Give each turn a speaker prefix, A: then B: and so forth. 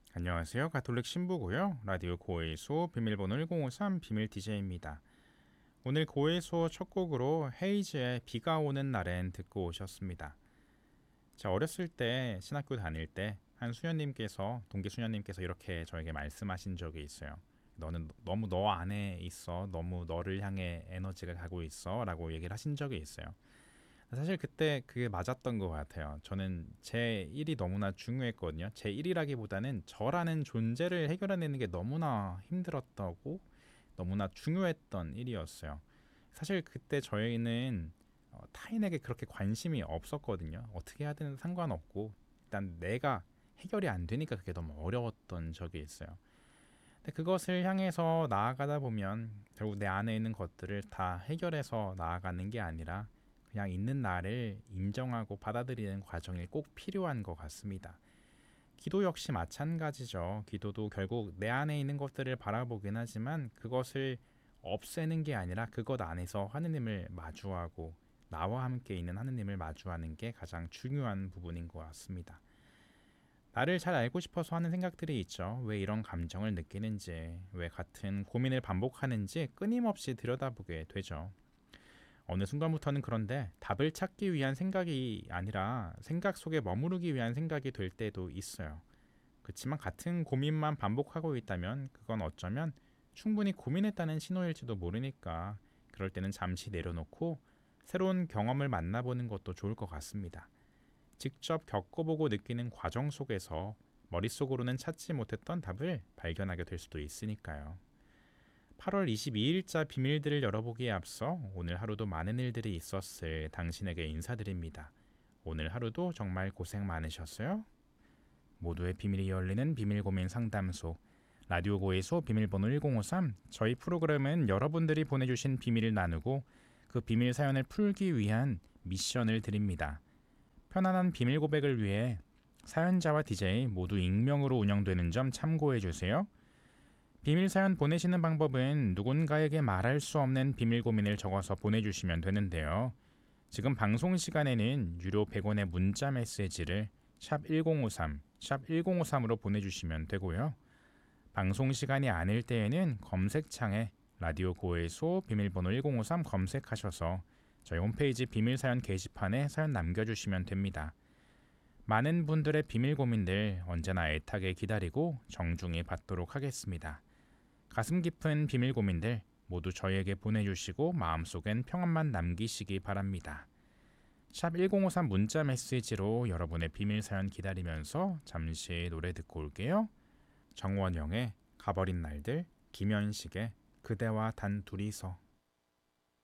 A: 안녕하세요. 가톨릭 신부고요. 라디오 고해소 비밀번호 1053 비밀 DJ입니다. 오늘 고해소 첫 곡으로 헤이즈의 비가 오는 날엔 듣고 오셨습니다. 자, 어렸을 때 신학교 다닐 때 한 수녀님께서 동기 수녀님께서 이렇게 저에게 말씀하신 적이 있어요. 너는 너무 너 안에 있어. 너무 너를 향해 에너지가 가고 있어라고 얘기를 하신 적이 있어요. 사실 그때 그게 맞았던 것 같아요. 저는 제 일이 너무나 중요했거든요. 제 일이라기보다는 저라는 존재를 해결해내는 게 너무나 힘들었다고 너무나 중요했던 일이었어요. 사실 그때 저희는 타인에게 그렇게 관심이 없었거든요. 어떻게 하든 상관없고 일단 내가 해결이 안 되니까 그게 너무 어려웠던 적이 있어요. 근데 그것을 향해서 나아가다 보면 결국 내 안에 있는 것들을 다 해결해서 나아가는 게 아니라 그냥 있는 나를 인정하고 받아들이는 과정이 꼭 필요한 것 같습니다. 기도 역시 마찬가지죠. 기도도 결국 내 안에 있는 것들을 바라보긴 하지만 그것을 없애는 게 아니라 그것 안에서 하느님을 마주하고 나와 함께 있는 하느님을 마주하는 게 가장 중요한 부분인 것 같습니다. 나를 잘 알고 싶어서 하는 생각들이 있죠. 왜 이런 감정을 느끼는지, 왜 같은 고민을 반복하는지 끊임없이 들여다보게 되죠. 어느 순간부터는 그런데 답을 찾기 위한 생각이 아니라 생각 속에 머무르기 위한 생각이 될 때도 있어요. 그렇지만 같은 고민만 반복하고 있다면 그건 어쩌면 충분히 고민했다는 신호일지도 모르니까 그럴 때는 잠시 내려놓고 새로운 경험을 만나보는 것도 좋을 것 같습니다. 직접 겪어보고 느끼는 과정 속에서 머릿속으로는 찾지 못했던 답을 발견하게 될 수도 있으니까요. 8월 22일자 비밀들을 열어보기에 앞서 오늘 하루도 많은 일들이 있었을 당신에게 인사드립니다. 오늘 하루도 정말 고생 많으셨어요? 모두의 비밀이 열리는 비밀 고민 상담소 라디오 고해소 비밀번호 1053. 저희 프로그램은 여러분들이 보내주신 비밀을 나누고 그 비밀 사연을 풀기 위한 미션을 드립니다. 편안한 비밀 고백을 위해 사연자와 DJ 모두 익명으로 운영되는 점 참고해 주세요. 비밀 사연 보내시는 방법은 누군가에게 말할 수 없는 비밀 고민을 적어서 보내주시면 되는데요. 지금 방송 시간에는 유료 100원의 문자 메시지를 샵 1053, 샵 1053으로 보내주시면 되고요. 방송 시간이 아닐 때에는 검색창에 라디오 고해소 비밀번호 1053 검색하셔서 저희 홈페이지 비밀 사연 게시판에 사연 남겨주시면 됩니다. 많은 분들의 비밀 고민들 언제나 애타게 기다리고 정중히 받도록 하겠습니다. 가슴 깊은 비밀 고민들 모두 저희에게 보내주시고 마음속엔 평안만 남기시기 바랍니다. 샵 1053 문자 메시지로 여러분의 비밀 사연 기다리면서 잠시 노래 듣고 올게요. 정원영의 가버린 날들, 김현식의 그대와 단 둘이서.